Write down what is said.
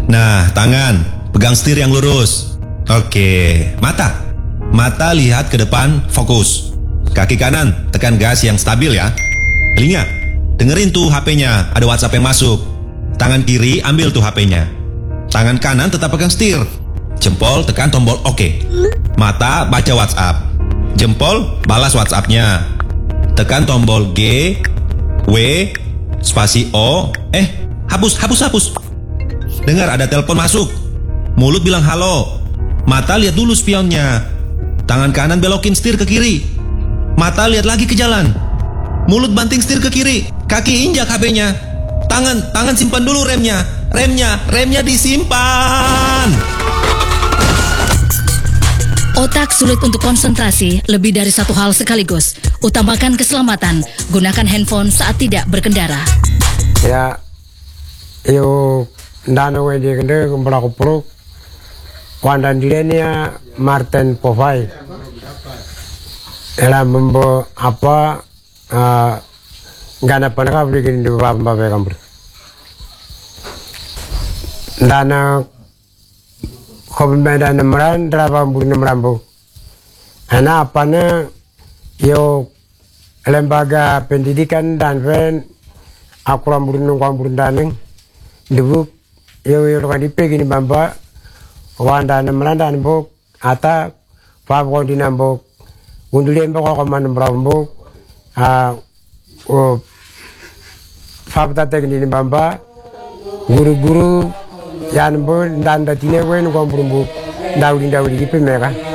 Nah, tangan, pegang setir yang lurus. Oke, mata. Mata lihat ke depan, fokus. Kaki kanan, tekan gas yang stabil ya. Telinga, dengerin tuh HP-nya, ada WhatsApp yang masuk. Tangan kiri, ambil tuh HP-nya. Tangan kanan tetap pegang setir. Jempol, tekan tombol oke. Mata, baca WhatsApp. Jempol, balas WhatsApp-nya. Tekan tombol G, W, spasi O. Hapus. Dengar ada telepon masuk. Mulut bilang halo. Mata lihat dulu spionnya. Tangan kanan belokin setir ke kiri. Mata lihat lagi ke jalan. Mulut banting setir ke kiri. Kaki injak HP-nya. Tangan simpan dulu remnya. Remnya disimpan. Otak sulit untuk konsentrasi lebih dari satu hal sekaligus. Utamakan keselamatan. Gunakan handphone saat tidak berkendara. Ya, ndano wedi kende kumpulak kumpuluk. Wandan direnya Martin Povai. Ela membo apa ngana panaka bikin di bamba kambur. Dana medan meran draba merambo. Ana apana yo lembaga pendidikan dan ven aku rambur daneng debu yo kan dipegini bamba wanda meran bok ata fa ko dinambok undule mbok ko man merambo fa tekni bamba guru-guru yan bo ndanda tine wen ko burumbu dawdi gipe meka